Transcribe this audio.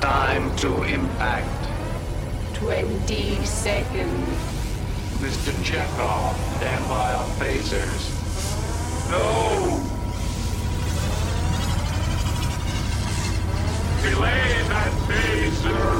Time to impact. 20 seconds. Mr. Chekhov, stand by on phasers. No! Delay that phaser!